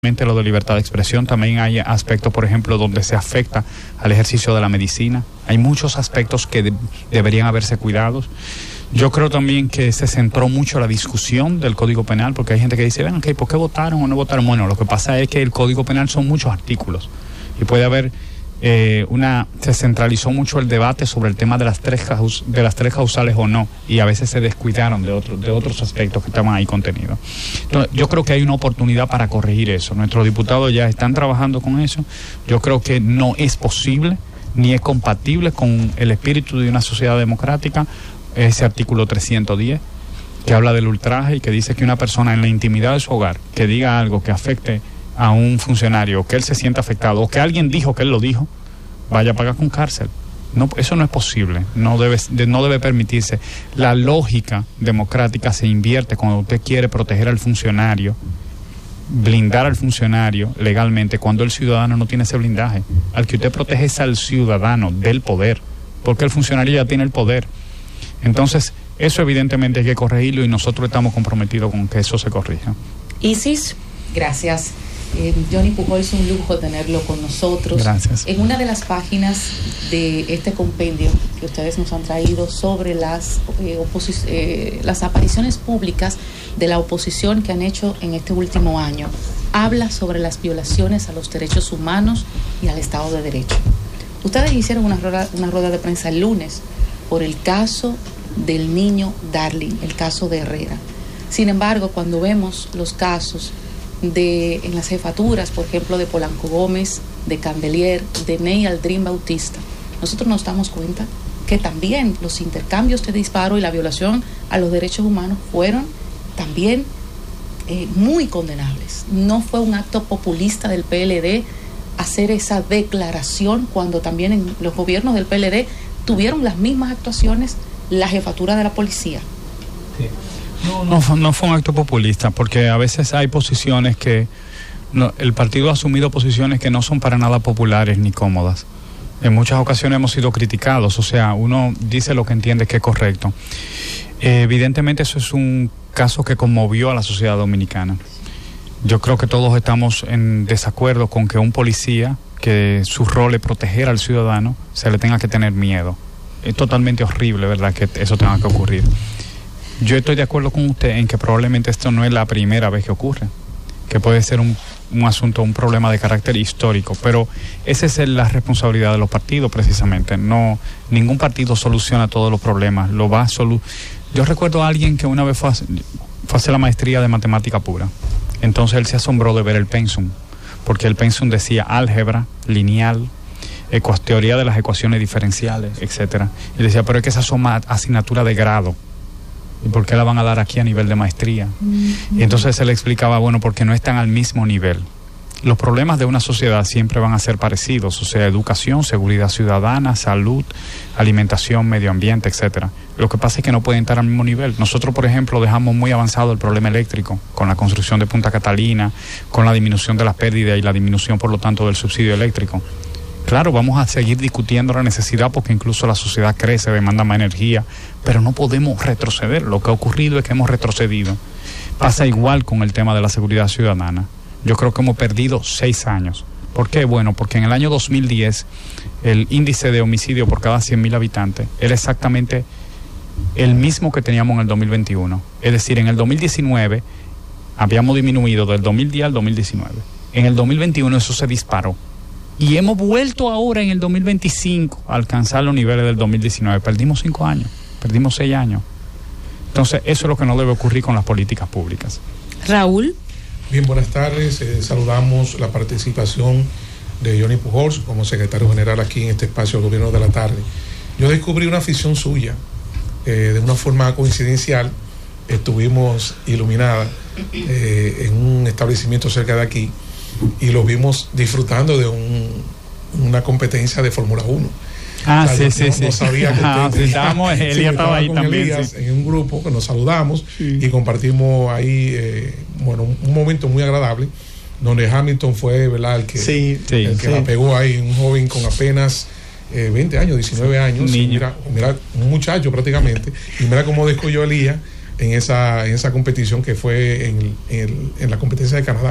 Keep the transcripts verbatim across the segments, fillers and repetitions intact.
Lo de libertad de expresión, también hay aspectos, por ejemplo, donde se afecta al ejercicio de la medicina. Hay muchos aspectos que de, deberían haberse cuidados. Yo creo también que se centró mucho la discusión del Código Penal, porque hay gente que dice, ven, okay, ¿por qué votaron o no votaron? Bueno, lo que pasa es que el Código Penal son muchos artículos y puede haber eh, una... Se centralizó mucho el debate sobre el tema de las tres caus, de las tres causales o no, y a veces se descuidaron de, otro, de otros aspectos que estaban ahí contenidos. Entonces, yo creo que hay una oportunidad para corregir eso. Nuestros diputados ya están trabajando con eso. Yo creo que no es posible ni es compatible con el espíritu de una sociedad democrática ese artículo trescientos diez que habla del ultraje y que dice que una persona en la intimidad de su hogar que diga algo que afecte a un funcionario, que él se sienta afectado o que alguien dijo que él lo dijo, vaya a pagar con cárcel. No, eso no es posible, no debe, no debe permitirse. La lógica democrática se invierte cuando usted quiere proteger al funcionario, blindar al funcionario legalmente, cuando el ciudadano no tiene ese blindaje. Al que usted protege es al ciudadano del poder, porque el funcionario ya tiene el poder. Entonces, eso evidentemente hay que corregirlo y nosotros estamos comprometidos con que eso se corrija. Isis, gracias. Eh, Johnny Pujols, es un lujo tenerlo con nosotros. Gracias. En una de las páginas de este compendio que ustedes nos han traído sobre las, eh, oposi- eh, las apariciones públicas de la oposición que han hecho en este último año, habla sobre las violaciones a los derechos humanos y al Estado de Derecho. Ustedes hicieron una rueda, una rueda de prensa el lunes por el caso del niño Darling, el caso de Herrera. Sin embargo, cuando vemos los casos de en las jefaturas, por ejemplo, de Polanco Gómez, de Candelier, de Ney Aldrin Bautista, nosotros nos damos cuenta que también los intercambios de disparo y la violación a los derechos humanos fueron también eh, muy condenables. No fue un acto populista del P L D hacer esa declaración cuando también en los gobiernos del P L D tuvieron las mismas actuaciones la jefatura de la policía. Sí. No, no, no fue un acto populista, porque a veces hay posiciones que no, el partido ha asumido posiciones que no son para nada populares ni cómodas. En muchas ocasiones hemos sido criticados, o sea, uno dice lo que entiende que es correcto. Eh, evidentemente eso es un caso que conmovió a la sociedad dominicana. Yo creo que todos estamos en desacuerdo con que un policía, que su rol es proteger al ciudadano, se le tenga que tener miedo. Es totalmente horrible, ¿verdad?, que eso tenga que ocurrir. Yo estoy de acuerdo con usted en que probablemente esto no es la primera vez que ocurre, que puede ser un, un asunto, un problema de carácter histórico, pero esa es la responsabilidad de los partidos precisamente. No, ningún partido soluciona todos los problemas, lo va a solu- Yo recuerdo a alguien que una vez fue a, fue a hacer la maestría de matemática pura, entonces él se asombró de ver el pensum, porque el pensum decía álgebra, lineal, ecu- teoría de las ecuaciones diferenciales, etcétera. Y decía, pero es que esas son asignaturas de grado. ¿Y por qué la van a dar aquí a nivel de maestría? Mm-hmm. Y entonces se le explicaba, bueno, porque no están al mismo nivel. Los problemas de una sociedad siempre van a ser parecidos, o sea, educación, seguridad ciudadana, salud, alimentación, medio ambiente, etcétera. Lo que pasa es que no pueden estar al mismo nivel. Nosotros, por ejemplo, dejamos muy avanzado el problema eléctrico con la construcción de Punta Catalina, con la disminución de las pérdidas y la disminución, por lo tanto, del subsidio eléctrico. Claro, vamos a seguir discutiendo la necesidad porque incluso la sociedad crece, demanda más energía, pero no podemos retroceder. Lo que ha ocurrido es que hemos retrocedido. Pasa igual con el tema de la seguridad ciudadana. Yo creo que hemos perdido seis años. ¿Por qué? Bueno, porque en el año dos mil diez el índice de homicidio por cada cien mil habitantes era exactamente el mismo que teníamos en el dos mil veintiuno. Es decir, en el dos mil diecinueve habíamos disminuido del dos mil diez al dos mil diecinueve. En el dos mil veintiuno eso se disparó. Y hemos vuelto ahora en el dos mil veinticinco a alcanzar los niveles del dos mil diecinueve. Perdimos cinco años, perdimos seis años. Entonces, eso es lo que no debe ocurrir con las políticas públicas. Raúl. Bien, buenas tardes. Eh, saludamos la participación de Johnny Pujols como secretario general aquí en este espacio del Gobierno de la Tarde. Yo descubrí una afición suya, eh, de una forma coincidencial. Estuvimos iluminadas eh, en un establecimiento cerca de aquí y lo vimos disfrutando de un, una competencia de Fórmula uno. Ah, o sea, sí, no, sí, no sí. sabía que ah, usted, sí, estábamos, Elías sí, estaba ahí también. Elías, sí. En un grupo que nos saludamos, sí. Y compartimos ahí, eh, bueno, un, un momento muy agradable, donde Hamilton fue, ¿verdad?, el que, sí, sí, el que sí. la pegó ahí, un joven con apenas eh, veinte años, diecinueve años, Niño. Mira, mira, un muchacho prácticamente, y mira cómo descolló Elías en esa, en esa competición que fue en, en, en la competencia de Canadá.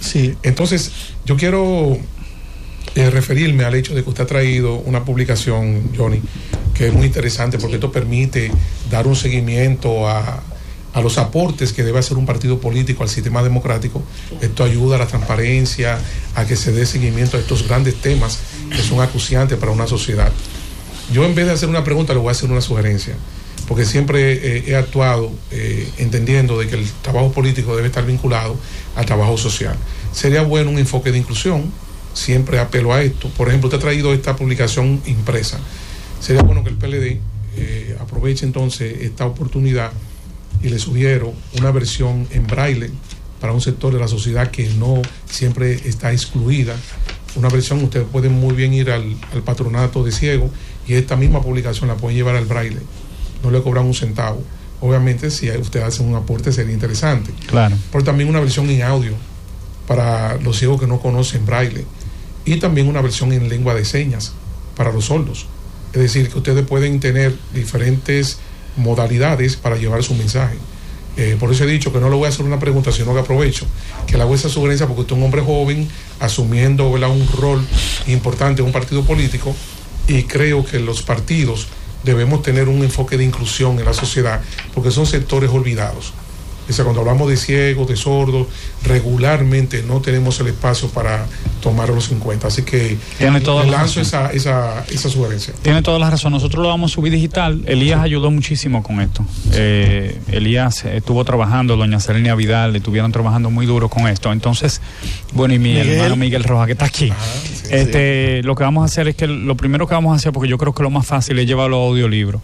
Sí. Entonces, yo quiero eh, referirme al hecho de que usted ha traído una publicación, Johnny, que es muy interesante porque esto permite dar un seguimiento a, a los aportes que debe hacer un partido político al sistema democrático. Esto ayuda a la transparencia, a que se dé seguimiento a estos grandes temas que son acuciantes para una sociedad. Yo, en vez de hacer una pregunta, le voy a hacer una sugerencia, porque siempre eh, he actuado eh, entendiendo de que el trabajo político debe estar vinculado al trabajo social. Sería bueno un enfoque de inclusión, siempre apelo a esto. Por ejemplo, usted ha traído esta publicación impresa. Sería bueno que el P L D eh, aproveche entonces esta oportunidad y le sugiero una versión en braille para un sector de la sociedad que no siempre está excluida. Una versión, ustedes pueden muy bien ir al, al patronato de ciego y esta misma publicación la pueden llevar al braille. No le cobran un centavo. Obviamente, si usted hace un aporte sería interesante. Claro. Pero también una versión en audio para los ciegos que no conocen braille. Y también una versión en lengua de señas para los sordos. Es decir, que ustedes pueden tener diferentes modalidades para llevar su mensaje. Eh, por eso he dicho que no le voy a hacer una pregunta, sino que aprovecho que le hago esa sugerencia porque usted es un hombre joven asumiendo, ¿verdad?, un rol importante en un partido político, y creo que los partidos debemos tener un enfoque de inclusión en la sociedad porque son sectores olvidados. O sea, cuando hablamos de ciegos, de sordos, regularmente no tenemos el espacio para tomarlos en cuenta. Así que Tiene toda le la lanzo razón. esa, esa, esa sugerencia. Tiene toda la razón. Nosotros lo vamos a subir digital. Elías ayudó muchísimo con esto. Eh, Elías estuvo trabajando, doña Selenia Vidal, estuvieron trabajando muy duro con esto. Entonces, bueno, y mi Miguel. hermano Miguel Rojas, que está aquí. Ah, sí, este, sí. Lo que vamos a hacer es que lo primero que vamos a hacer, porque yo creo que lo más fácil es llevarlo a audiolibro,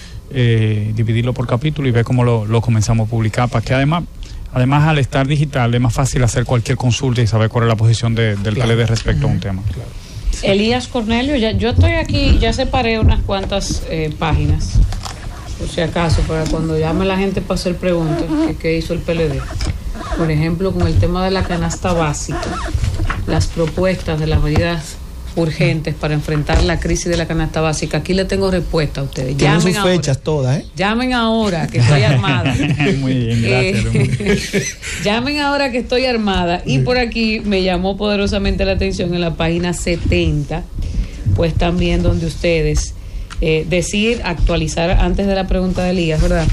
eh, dividirlo por capítulo y ver cómo lo, lo comenzamos a publicar, para que además... Además, al estar digital, es más fácil hacer cualquier consulta y saber cuál es la posición de, del claro. P L D respecto uh-huh. a un tema. Claro. Elías Cornelio, ya, yo estoy aquí, ya separé unas cuantas eh, páginas, por si acaso, para cuando llame la gente para hacer preguntas, que qué hizo el P L D. Por ejemplo, con el tema de la canasta básica, las propuestas de las medidas urgentes para enfrentar la crisis de la canasta básica. Aquí le tengo respuesta a ustedes. Tienen sus ahora. fechas todas, ¿eh? Llamen ahora, que estoy armada. Muy bien, gracias. Eh, llamen ahora que estoy armada. Y por aquí me llamó poderosamente la atención en la página setenta, pues también donde ustedes eh, decir, actualizar antes de la pregunta de Elías, ¿verdad?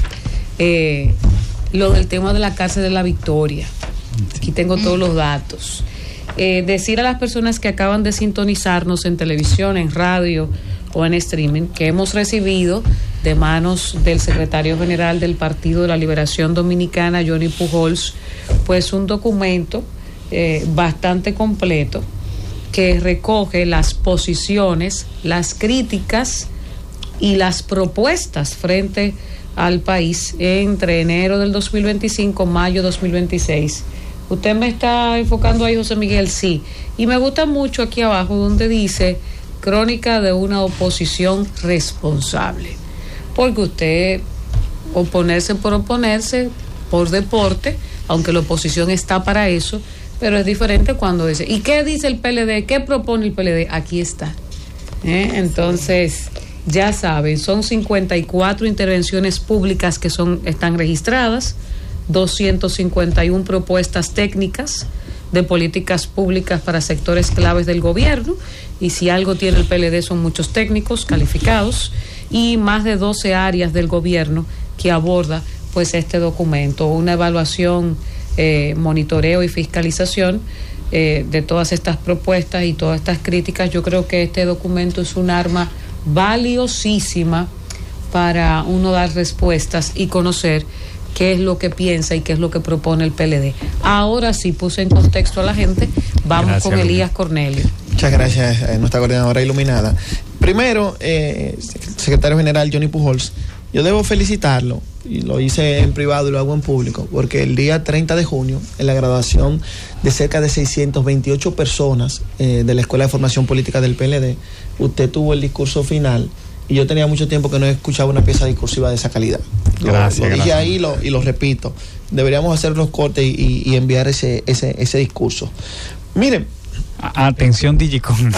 Eh, lo del tema de la cárcel de la Victoria. Aquí tengo todos los datos. Eh, decir a las personas que acaban de sintonizarnos en televisión, en radio o en streaming, que hemos recibido de manos del secretario general del Partido de la Liberación Dominicana, Johnny Pujols, pues un documento eh, bastante completo que recoge las posiciones, las críticas y las propuestas frente al país entre enero del dos mil veinticinco, mayo dos mil veintiséis. Usted me está enfocando ahí, José Miguel, sí. Y me gusta mucho aquí abajo donde dice crónica de una oposición responsable. Porque usted, oponerse por oponerse, por deporte, aunque la oposición está para eso, pero es diferente cuando dice, ¿y qué dice el P L D? ¿Qué propone el P L D? Aquí está. ¿Eh? Entonces, ya saben, son cincuenta y cuatro intervenciones públicas que son, están registradas, doscientas cincuenta y una propuestas técnicas de políticas públicas para sectores claves del gobierno, y si algo tiene el P L D son muchos técnicos calificados, y más de doce áreas del gobierno que aborda pues este documento, una evaluación, eh, monitoreo y fiscalización eh, de todas estas propuestas y todas estas críticas. Yo creo que este documento es un arma valiosísima para uno dar respuestas y conocer qué es lo que piensa y qué es lo que propone el P L D. Ahora sí puse en contexto a la gente. Vamos gracias, con Elías Cornelio. Muchas gracias, eh, nuestra coordinadora iluminada. Primero, eh, secretario general Johnny Pujols, yo debo felicitarlo, y lo hice en privado y lo hago en público, porque el día treinta de junio, en la graduación de cerca de seiscientas veintiocho personas eh, de la Escuela de Formación Política del P L D, usted tuvo el discurso final. Y yo tenía mucho tiempo que no escuchaba una pieza discursiva de esa calidad. Lo, gracias, lo dije gracias. ahí y lo, y lo repito. Deberíamos hacer los cortes y, y enviar ese, ese, ese discurso. Miren. Atención, Digicon.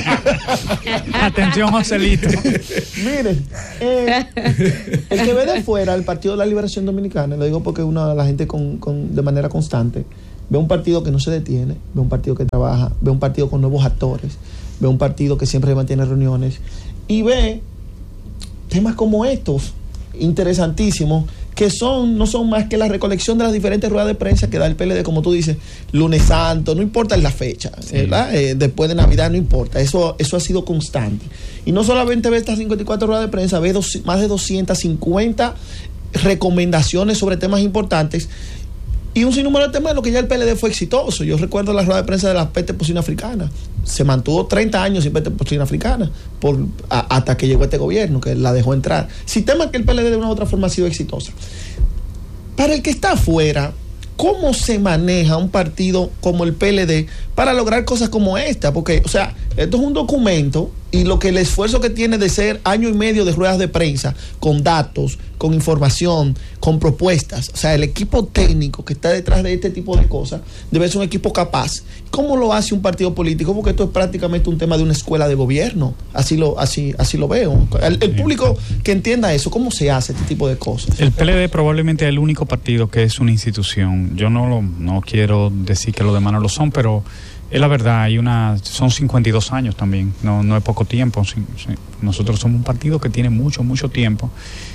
Atención, Joselito. Miren, eh, el que ve de fuera el Partido de la Liberación Dominicana, lo digo porque una la gente con, con, de manera constante ve un partido que no se detiene, ve un partido que trabaja, ve un partido con nuevos actores, ve un partido que siempre mantiene reuniones y ve temas como estos, interesantísimos, que son no son más que la recolección de las diferentes ruedas de prensa que da el P L D, como tú dices, lunes santo, no importa la fecha, sí. ¿verdad? Eh, después de Navidad no importa, eso, eso ha sido constante. Y no solamente ve estas cincuenta y cuatro ruedas de prensa, ve dos, más de doscientas cincuenta recomendaciones sobre temas importantes y un sinnúmero de temas en los que ya el P L D fue exitoso. Yo recuerdo la rueda de prensa de la peste porcina africana. Se mantuvo treinta años sin peste porcina africana por, a, hasta que llegó este gobierno, que la dejó entrar. Sistema que el P L D de una u otra forma ha sido exitoso. Para el que está afuera, ¿cómo se maneja un partido como el P L D para lograr cosas como esta? Porque, o sea, esto es un documento y lo que el esfuerzo que tiene de ser año y medio de ruedas de prensa, con datos, con información, con propuestas, o sea, el equipo técnico que está detrás de este tipo de cosas debe ser un equipo capaz. ¿Cómo lo hace un partido político? Porque esto es prácticamente un tema de una escuela de gobierno. Así lo, así, así lo veo. El, el público que entienda eso, ¿cómo se hace este tipo de cosas? El P L D probablemente es el único partido que es una institución. Yo no, lo, no quiero decir que los demás no lo son, pero es la verdad, hay una, son cincuenta y dos años también, no, no es poco tiempo. Nosotros somos un partido que tiene mucho, mucho tiempo,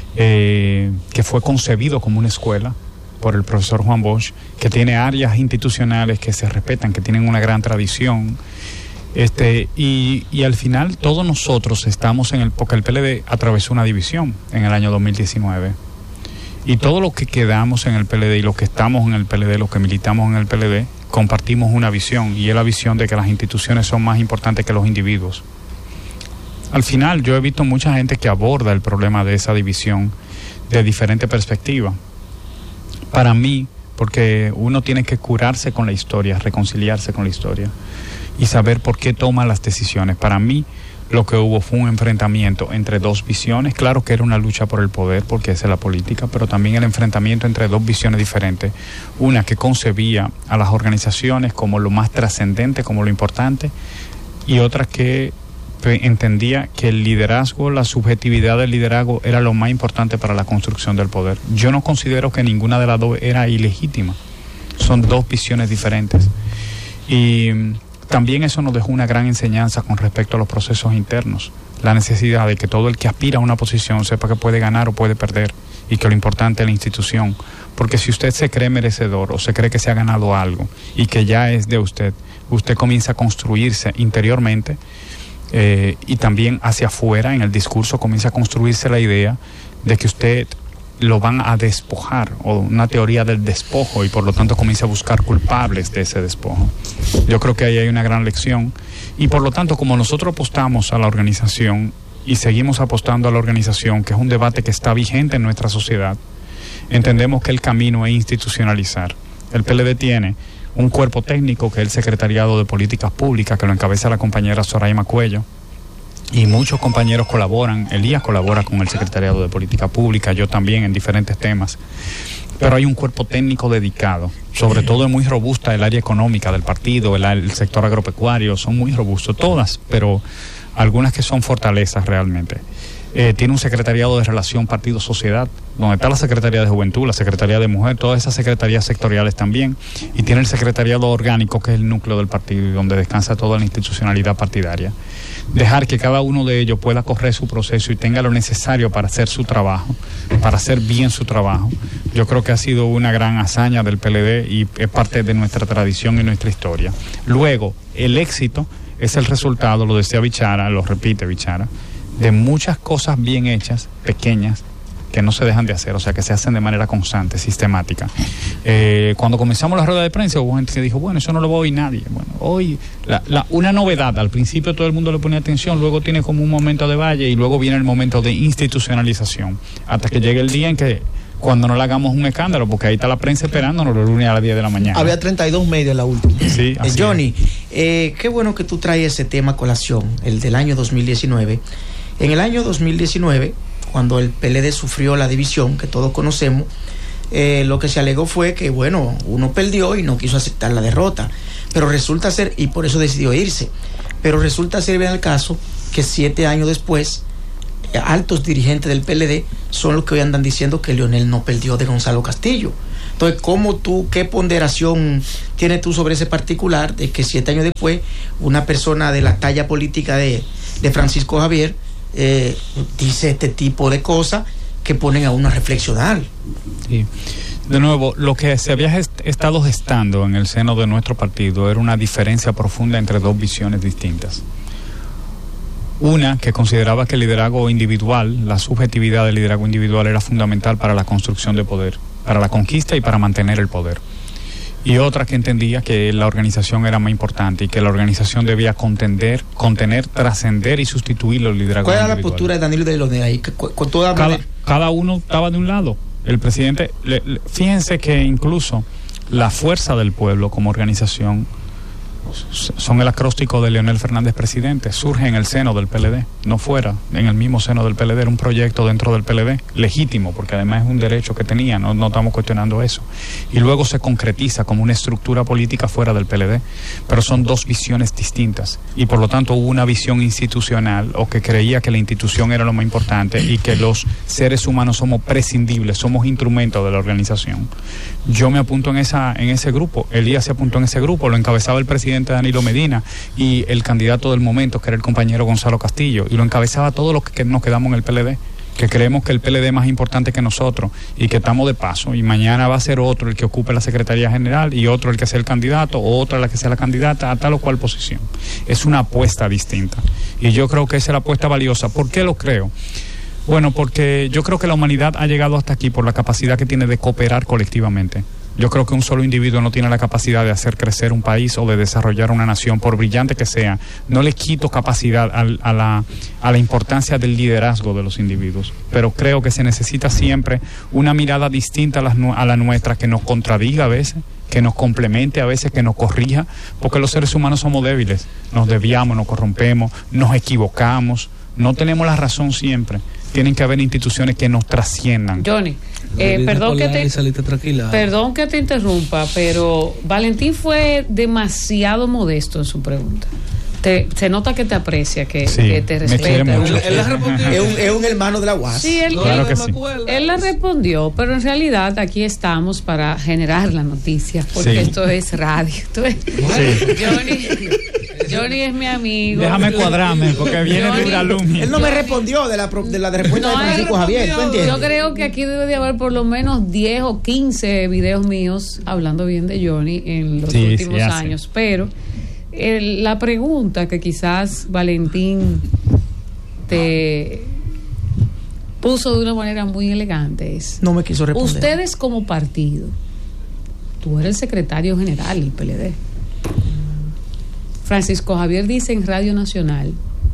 eh, que fue concebido como una escuela por el profesor Juan Bosch, que tiene áreas institucionales que se respetan, que tienen una gran tradición. Este, y, y al final todos nosotros estamos en el, porque el P L D atravesó una división en el año dos mil diecinueve. Y todo lo que quedamos en el P L D y los que estamos en el P L D, los que militamos en el P L D, compartimos una visión, y es la visión de que las instituciones son más importantes que los individuos. Al final yo he visto mucha gente que aborda el problema de esa división de diferente perspectiva. Para mí, porque uno tiene que curarse con la historia, reconciliarse con la historia y saber por qué toma las decisiones. Para mí, lo que hubo fue un enfrentamiento entre dos visiones. Claro que era una lucha por el poder, porque esa es la política, pero también el enfrentamiento entre dos visiones diferentes. Una que concebía a las organizaciones como lo más trascendente, como lo importante, y otra que entendía que el liderazgo, la subjetividad del liderazgo era lo más importante para la construcción del poder. Yo no considero que ninguna de las dos era ilegítima. Son dos visiones diferentes. Y también eso nos dejó una gran enseñanza con respecto a los procesos internos. La necesidad de que todo el que aspira a una posición sepa que puede ganar o puede perder, y que lo importante es la institución. Porque si usted se cree merecedor o se cree que se ha ganado algo y que ya es de usted, usted comienza a construirse interiormente eh, y también hacia afuera, en el discurso comienza a construirse la idea de que usted lo van a despojar, o una teoría del despojo, y por lo tanto comienza a buscar culpables de ese despojo. Yo creo que ahí hay una gran lección, y por lo tanto, como nosotros apostamos a la organización y seguimos apostando a la organización, que es un debate que está vigente en nuestra sociedad, entendemos que el camino es institucionalizar. El P L D tiene un cuerpo técnico que es el Secretariado de Políticas Públicas, que lo encabeza la compañera Soraima Cuello, y muchos compañeros colaboran. Elías colabora con el Secretariado de Política Pública, yo también, en diferentes temas. Pero hay un cuerpo técnico dedicado. Sobre todo es muy robusta el área económica del partido, el, el sector agropecuario, son muy robustos, todas, pero algunas que son fortalezas realmente. Eh, tiene un secretariado de relación partido-sociedad, donde está la Secretaría de Juventud, la Secretaría de Mujer, todas esas secretarías sectoriales también, y tiene el secretariado orgánico, que es el núcleo del partido y donde descansa toda la institucionalidad partidaria. Dejar que cada uno de ellos pueda correr su proceso y tenga lo necesario para hacer su trabajo, para hacer bien su trabajo, yo creo que ha sido una gran hazaña del P L D y es parte de nuestra tradición y nuestra historia. Luego, el éxito es el resultado, lo decía Bichara, lo repite Bichara, de muchas cosas bien hechas, pequeñas, que no se dejan de hacer, o sea, que se hacen de manera constante, sistemática. Eh, cuando comenzamos la rueda de prensa, hubo gente que dijo, bueno, eso no lo va a oír nadie. Bueno, hoy, la, la, una novedad, al principio todo el mundo le ponía atención, luego tiene como un momento de valle y luego viene el momento de institucionalización, hasta que llegue el día en que, cuando no le hagamos un escándalo, porque ahí está la prensa esperándonos los lunes a las diez de la mañana. Había treinta y dos medios en la última. Sí, eh, Johnny, eh, qué bueno que tú traes ese tema a colación, el del año dos mil diecinueve. En el año dos mil diecinueve, cuando el P L D sufrió la división que todos conocemos, eh, lo que se alegó fue que, bueno, uno perdió y no quiso aceptar la derrota, pero resulta ser, y por eso decidió irse, pero resulta ser bien el caso que siete años después, altos dirigentes del P L D son los que hoy andan diciendo que Leonel no perdió de Gonzalo Castillo. Entonces, ¿cómo tú, qué ponderación tienes tú sobre ese particular de que siete años después una persona de la talla política de, de Francisco Javier eh, dice este tipo de cosas que ponen a uno a reflexionar? Sí. De nuevo, lo que se había gest- estado gestando en el seno de nuestro partido era una diferencia profunda entre dos visiones distintas. Una que consideraba que el liderazgo individual, la subjetividad del liderazgo individual era fundamental para la construcción de poder, para la conquista y para mantener el poder. Y otra que entendía que la organización era más importante y que la organización debía contender, contener, trascender y sustituir los liderazgos ¿Cuál era la individuales. postura de Danilo de Leonel ahí? Cu- cu- toda Cada, manera- cada uno estaba de un lado. El presidente, le, le, fíjense que incluso la fuerza del pueblo como organización son el acróstico de Leonel Fernández presidente, surge en el seno del P L D, no fuera, en el mismo seno del P L D, era un proyecto dentro del P L D, legítimo, porque además es un derecho que tenía, no, no estamos cuestionando eso, y luego se concretiza como una estructura política fuera del P L D, pero son dos visiones distintas, y por lo tanto hubo una visión institucional, o que creía que la institución era lo más importante, y que los seres humanos somos prescindibles, somos instrumentos de la organización. Yo me apunto en esa en ese grupo, Elías se apuntó en ese grupo, lo encabezaba el presidente Danilo Medina y el candidato del momento, que era el compañero Gonzalo Castillo, y lo encabezaba todos los que nos quedamos en el P L D, que creemos que el P L D es más importante que nosotros y que estamos de paso, y mañana va a ser otro el que ocupe la Secretaría General y otro el que sea el candidato, o otra la que sea la candidata a tal o cual posición. Es una apuesta distinta y yo creo que esa es la apuesta valiosa. ¿Por qué lo creo? Bueno, porque yo creo que la humanidad ha llegado hasta aquí por la capacidad que tiene de cooperar colectivamente. Yo creo que un solo individuo no tiene la capacidad de hacer crecer un país o de desarrollar una nación, por brillante que sea. No le quito capacidad a, a, la, a la importancia del liderazgo de los individuos, pero creo que se necesita siempre una mirada distinta a la, a la nuestra, que nos contradiga a veces, que nos complemente a veces, que nos corrija, porque los seres humanos somos débiles, nos desviamos, nos corrompemos, nos equivocamos, no tenemos la razón siempre. Tienen que haber instituciones que nos trasciendan. Johnny, eh, perdón, que te, perdón que te interrumpa, pero Valentín fue demasiado modesto en su pregunta. Te, se nota que te aprecia, que, sí, que te respeta. Él, él la respondió. es, un, es un hermano de la U A S. Sí, él, claro él, que sí. él la respondió, pero en realidad aquí estamos para generar la noticia, porque sí. Esto es radio. Esto es, sí. Johnny, Johnny es mi amigo. Déjame cuadrarme, porque viene Johnny, de una alumna. Él no me respondió de la, de la respuesta no, de Francisco Javier. ¿Tú entiendes? Yo creo que aquí debe de haber por lo menos diez o quince videos míos hablando bien de Johnny en los sí, últimos sí, años, pero el, la pregunta que quizás Valentín te puso de una manera muy elegante es: no me quiso responder. Ustedes como partido, tú eres el secretario general del P L D. Francisco Javier dice en Radio Nacional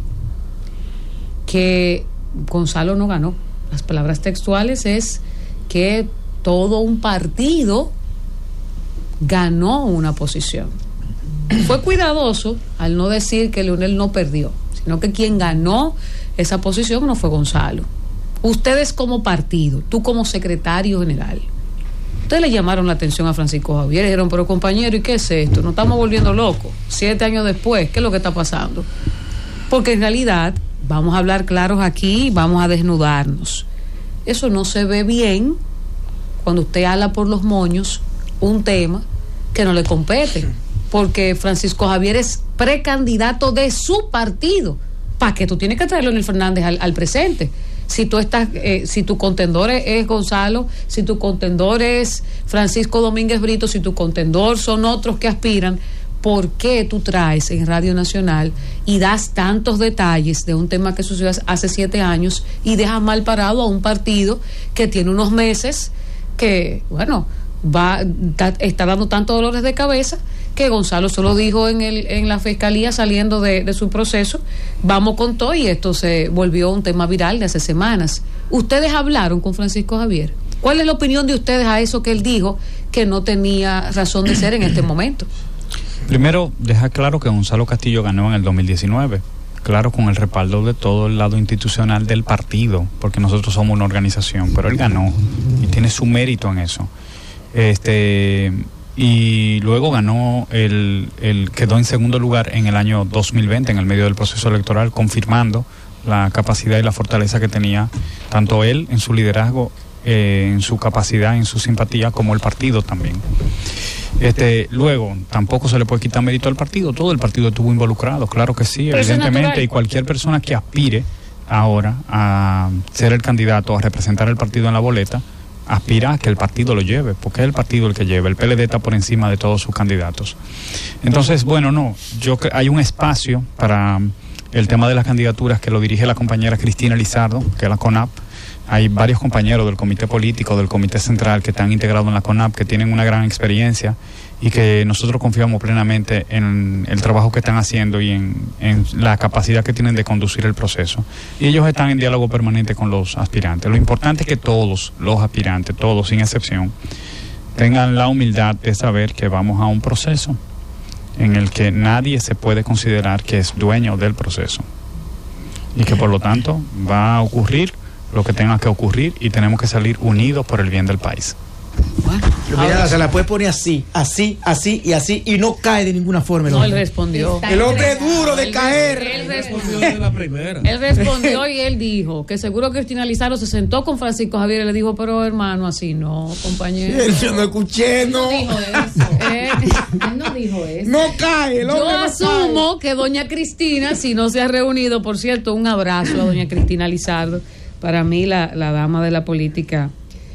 que Gonzalo no ganó. Las palabras textuales es que todo un partido ganó una posición. Fue cuidadoso al no decir que Leonel no perdió, sino que quien ganó esa posición no fue Gonzalo. Ustedes como partido, tú como secretario general, ustedes le llamaron la atención a Francisco Javier y dijeron: pero compañero, ¿y qué es esto? Nos estamos volviendo locos. Siete años después, ¿qué es lo que está pasando? Porque en realidad, vamos a hablar claros aquí, vamos a desnudarnos. Eso no se ve bien cuando usted habla por los moños un tema que no le compete. Porque Francisco Javier es precandidato de su partido. ¿Para qué tú tienes que traer a Leonel Fernández al, al presente? Si tú estás, eh, si tu contendor es, es Gonzalo, si tu contendor es Francisco Domínguez Brito, si tu contendor son otros que aspiran, ¿por qué tú traes en Radio Nacional y das tantos detalles de un tema que sucedió hace siete años y dejas mal parado a un partido que tiene unos meses que, bueno, va está, está dando tantos dolores de cabeza que Gonzalo solo dijo en el en la fiscalía saliendo de, de su proceso: vamos con todo, y esto se volvió un tema viral de hace semanas. ¿Ustedes hablaron con Francisco Javier? ¿Cuál es la opinión de ustedes a eso que él dijo que no tenía razón de ser en este momento? Primero, dejar claro que Gonzalo Castillo ganó en el dos mil diecinueve, claro, con el respaldo de todo el lado institucional del partido, porque nosotros somos una organización, pero él ganó y tiene su mérito en eso. Este y luego ganó el, el quedó en segundo lugar en el año dos mil veinte en el medio del proceso electoral, confirmando la capacidad y la fortaleza que tenía tanto él en su liderazgo eh, en su capacidad, en su simpatía, como el partido también. Este, luego, tampoco se le puede quitar mérito al partido, todo el partido estuvo involucrado, claro que sí, evidentemente, y cualquier persona que aspire ahora a ser el candidato, a representar el partido en la boleta, aspira a que el partido lo lleve, porque es el partido el que lleva, el P L D está por encima de todos sus candidatos. Entonces, bueno, no, yo hay un espacio para el tema de las candidaturas que lo dirige la compañera Cristina Lizardo, que es la CONAP. Hay varios compañeros del comité político, del comité central que están integrados en la CONAP, que tienen una gran experiencia y que nosotros confiamos plenamente en el trabajo que están haciendo y en, en la capacidad que tienen de conducir el proceso. Y ellos están en diálogo permanente con los aspirantes. Lo importante es que todos los aspirantes, todos sin excepción, tengan la humildad de saber que vamos a un proceso en el que nadie se puede considerar que es dueño del proceso y que por lo tanto va a ocurrir lo que tenga que ocurrir y tenemos que salir unidos por el bien del país. Bueno, mira, se la puede poner así, así, así y así y no cae de ninguna forma. No, él respondió. El hombre es duro de él, caer. Él respondió de la primera. Él respondió y él dijo que seguro que Cristina Lizardo se sentó con Francisco Javier y le dijo, pero hermano, así no, compañero. Yo no escuché, no. Él no dijo eso. eh, él no dijo eso. No cae, el hombre Yo no asumo cae. que doña Cristina, si no se ha reunido, por cierto, un abrazo a doña Cristina Lizardo. Para mí, la, la dama de la política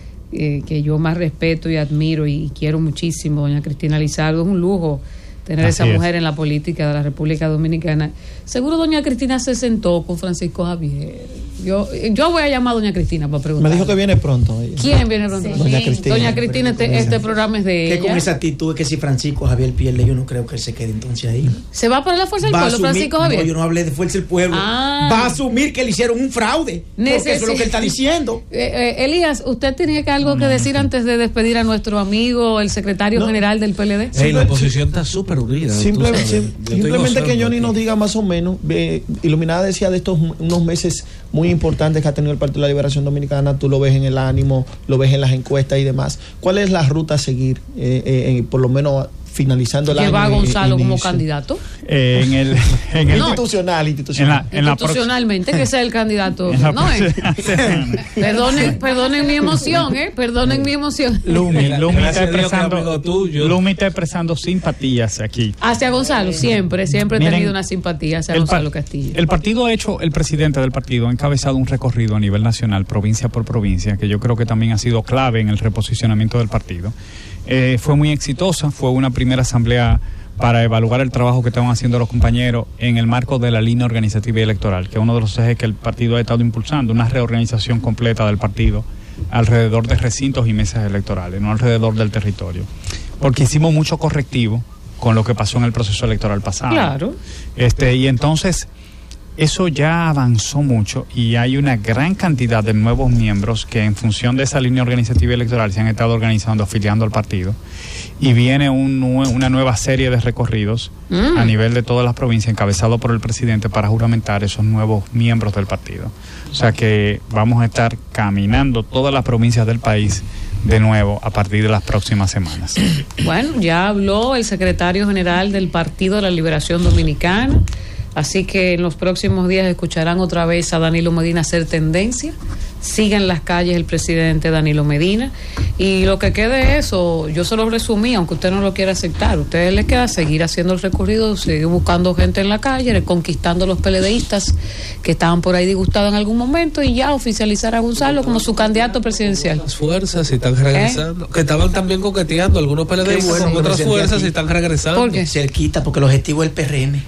eh, que yo más respeto y admiro y quiero muchísimo, doña Cristina Lizardo, es un lujo tener Así esa mujer es. en la política de la República Dominicana. Seguro doña Cristina se sentó con Francisco Javier. Yo, yo voy a llamar a doña Cristina para preguntar. Me dijo que viene pronto. Ella. ¿Quién viene pronto? Sí. Doña Cristina. Doña Cristina, este, este programa es de Que ella. con esa actitud que si Francisco Javier pierde, yo no creo que él se quede entonces ahí. ¿Se va para la Fuerza del Va a Pueblo, asumir- Francisco Javier? No, yo no hablé de Fuerza del Pueblo. Ah. Va a asumir que le hicieron un fraude. Porque eso es lo que él está diciendo. Eh, eh, Elías, ¿usted tenía que algo que decir antes de despedir a nuestro amigo, el secretario No. general del P L D? Ey, la oposición está súper unida. tú Simple- sabes. sim- Yo estoy simplemente que gozando Johnny aquí. nos diga más o menos, eh, Iluminada decía de estos m- unos meses muy importantes que ha tenido el Partido de la Liberación Dominicana, tú lo ves en el ánimo, lo ves en las encuestas y demás. ¿Cuál es la ruta a seguir, eh, eh, eh, por lo menos finalizando el año? ¿Lleva a y- Gonzalo y como inicio? candidato? Eh, en el, en el, Institucional, en institucional. la, en la prox- Institucionalmente, que sea el candidato. en la No, eh. próxima semana. Perdonen, perdonen mi emoción, ¿eh? Perdonen mi emoción. Lumi, Lumi está Gracias a Dios que expresando, amigo tuyo. Lumi está expresando simpatías aquí. Hacia Gonzalo, siempre, siempre he Miren, tenido una simpatía hacia El, pa- Gonzalo Castillo. el partido ha hecho, el presidente del partido ha encabezado un recorrido a nivel nacional, provincia por provincia, que yo creo que también ha sido clave en el reposicionamiento del partido. Eh, fue muy exitosa, fue una primera asamblea para evaluar el trabajo que estaban haciendo los compañeros en el marco de la línea organizativa y electoral, que es uno de los ejes que el partido ha estado impulsando, una reorganización completa del partido alrededor de recintos y mesas electorales, no alrededor del territorio. Porque hicimos mucho correctivo con lo que pasó en el proceso electoral pasado. Claro. Este, y entonces, eso ya avanzó mucho y hay una gran cantidad de nuevos miembros que en función de esa línea organizativa y electoral se han estado organizando, afiliando al partido. Y viene un nue- una nueva serie de recorridos Mm. a nivel de todas las provincias, encabezado por el presidente, para juramentar esos nuevos miembros del partido. O sea que vamos a estar caminando todas las provincias del país de nuevo a partir de las próximas semanas. Bueno, ya habló el secretario general del Partido de la Liberación Dominicana, así que en los próximos días escucharán otra vez a Danilo Medina hacer tendencia. Siga en las calles el presidente Danilo Medina. Y lo que quede eso, yo se lo resumí, aunque usted no lo quiera aceptar. A ustedes les queda seguir haciendo el recorrido, seguir buscando gente en la calle, conquistando a los peledeístas que estaban por ahí disgustados en algún momento y ya oficializar a Gonzalo como su candidato presidencial. Las fuerzas se están regresando. Que estaban también coqueteando algunos P L D Qué bueno con que otras presidente fuerzas aquí. se están regresando. ¿Por qué? Cerquita, porque el objetivo es el P R M.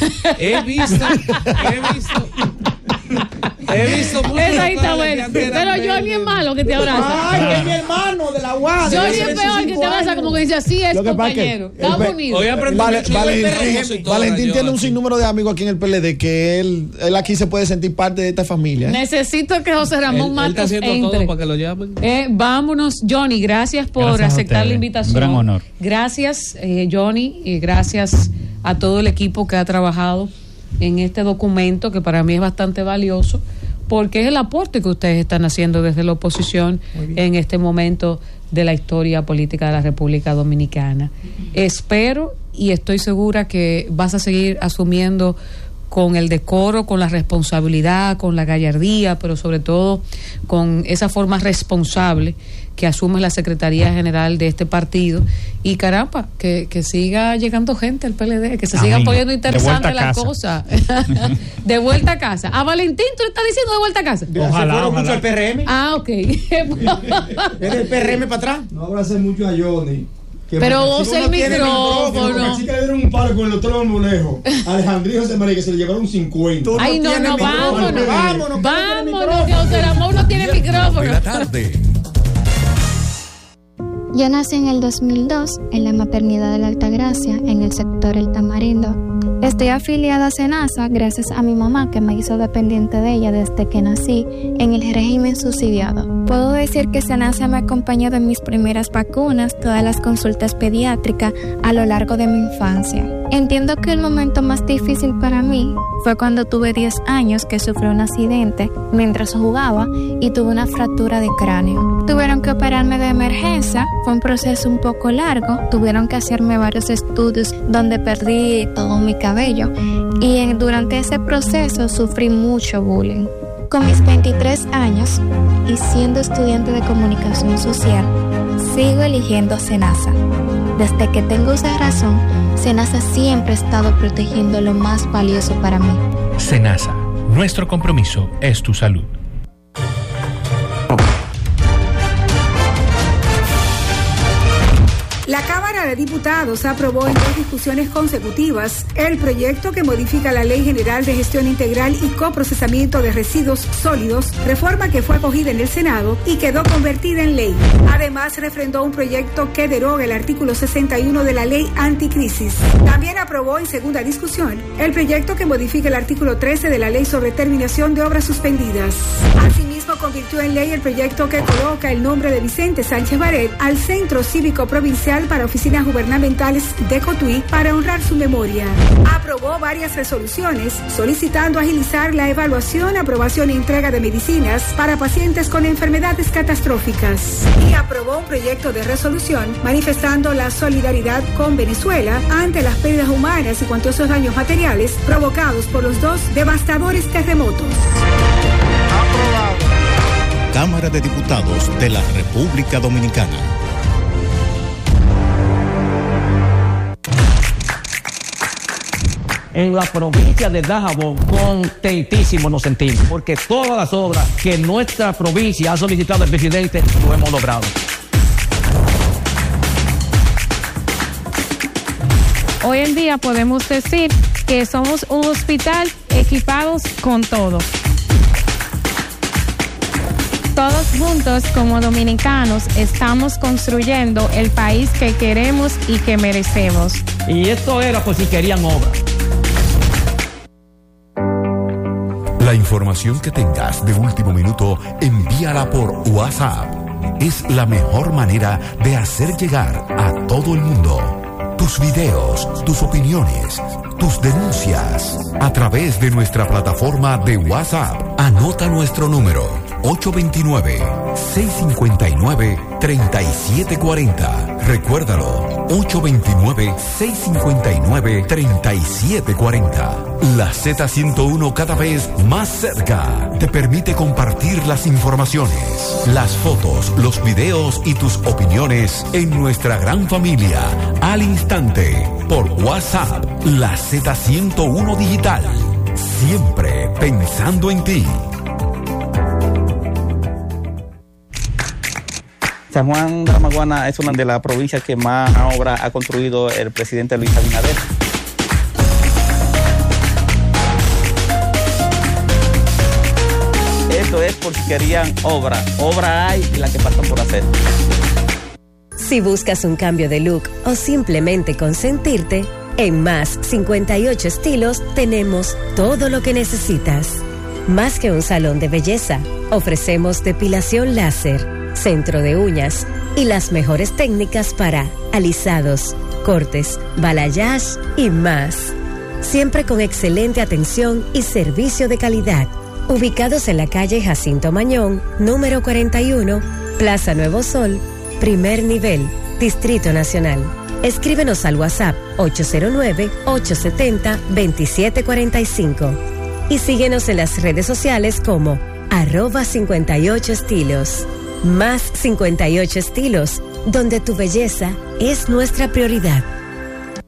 He visto, he visto. He visto muchos Esa ahí está locales buena. que antes Pero eran Johnny es verdes. malo que te abraza. Ay, es mi hermano de la U A. Johnny es peor que te abraza como que dice así es, Lo que pasa es que compañero. el Estamos pe- unidos. Hoy aprendí Vale- mucho Valentín, de opositora, Valentín yo tiene un aquí. sinnúmero de amigos aquí en el P L D que él, él aquí se puede sentir parte de esta familia. ¿eh? Necesito que José Él, Ramón él está Matos haciendo todo entre. para que lo llamen. Eh, vámonos, Johnny, gracias por Gracias a aceptar la ustedes. invitación. Un gran honor. Gracias, eh, Johnny, y gracias a todo el equipo que ha trabajado en este documento que para mí es bastante valioso, porque es el aporte que ustedes están haciendo desde la oposición en este momento de la historia política de la República Dominicana. Espero y estoy segura que vas a seguir asumiendo con el decoro, con la responsabilidad, con la gallardía, pero sobre todo con esa forma responsable que asume la Secretaría General de este partido. Y caramba, que, que siga llegando gente al P L D, que se siga poniendo interesante la cosa. De vuelta a casa. A Valentín, ¿tú le estás diciendo de vuelta a casa? Ojalá, ¿Se fueron mucho al P R M? Ah, ok. ¿Es del P R M para atrás? No abrace mucho a Johnny. Pero vos el no micrófono. Así que le dieron un paro con el doctor Marmolejo. Alejandro José María, que se le llevaron cincuenta. Ay, no, no, vámonos. Vámonos, vámonos, que José Ramón no tiene micrófono. De la tarde. Yo nací en el dos mil dos en la maternidad de la Altagracia, en el sector El Tamarindo. Estoy afiliada a SENASA gracias a mi mamá, que me hizo dependiente de ella desde que nací en el régimen subsidiado. Puedo decir que SENASA me acompañó de mis primeras vacunas, todas las consultas pediátricas a lo largo de mi infancia. Entiendo que el momento más difícil para mí fue cuando tuve diez años, que sufrí un accidente mientras jugaba y tuve una fractura de cráneo. Tuvieron que operarme de emergencia, fue un proceso un poco largo, tuvieron que hacerme varios estudios donde perdí todo mi cabello y en, durante ese proceso sufrí mucho bullying. Con mis veintitrés años y siendo estudiante de comunicación social, sigo eligiendo SENASA. Desde que tengo esa razón, SENASA siempre ha estado protegiendo lo más valioso para mí. SENASA, nuestro compromiso es tu salud. La Cámara de Diputados aprobó en dos discusiones consecutivas el proyecto que modifica la Ley General de Gestión Integral y Coprocesamiento de Residuos Sólidos, reforma que fue acogida en el Senado y quedó convertida en ley. Además, refrendó un proyecto que deroga el artículo sesenta y uno de la Ley Anticrisis. También aprobó en segunda discusión el proyecto que modifica el artículo trece de la Ley sobre Terminación de Obras Suspendidas. Asimismo, convirtió en ley el proyecto que coloca el nombre de Vicente Sánchez Baret al Centro Cívico Provincial para Oficinas Gubernamentales de Cotuí para honrar su memoria. Aprobó varias resoluciones solicitando agilizar la evaluación, aprobación y entrega de medicinas para pacientes con enfermedades catastróficas. Y aprobó un proyecto de resolución manifestando la solidaridad con Venezuela ante las pérdidas humanas y cuantiosos daños materiales provocados por los dos devastadores terremotos. Aprobado. Cámara de Diputados de la República Dominicana. En la provincia de Dajabón, contentísimos nos sentimos, porque todas las obras que nuestra provincia ha solicitado al presidente lo hemos logrado. Hoy en día podemos decir que somos un hospital equipados con todo. Todos juntos como dominicanos estamos construyendo el país que queremos y que merecemos. Y esto era por si querían obras. La información que tengas de último minuto, envíala por WhatsApp. Es la mejor manera de hacer llegar a todo el mundo tus videos, tus opiniones, tus denuncias a través de nuestra plataforma de WhatsApp. Anota nuestro número ocho dos nueve, seis cinco nueve, tres siete cuatro cero. Recuérdalo, ocho dos nueve, seis cinco nueve, tres siete cuatro cero. La Z ciento uno, cada vez más cerca, te permite compartir las informaciones, las fotos, los videos y tus opiniones en nuestra gran familia al instante por WhatsApp. La Z ciento uno Digital, siempre pensando en ti. San Juan de la Maguana es una de las provincias que más obra ha construido el presidente Luis Abinader. Esto es por si querían obra. Obra hay y la que falta por hacer. Si buscas un cambio de look o simplemente consentirte, en Más cincuenta y ocho Estilos tenemos todo lo que necesitas. Más que un salón de belleza, ofrecemos depilación láser, centro de uñas y las mejores técnicas para alisados, cortes, balayage y más. Siempre con excelente atención y servicio de calidad. Ubicados en la calle Jacinto Mañón, número cuarenta y uno, Plaza Nuevo Sol, primer nivel, Distrito Nacional. Escríbenos al WhatsApp ocho cero nueve, ocho siete cero, dos siete cuatro cinco y síguenos en las redes sociales como arroba cincuenta y ocho estilos. Más cincuenta y ocho estilos, donde tu belleza es nuestra prioridad.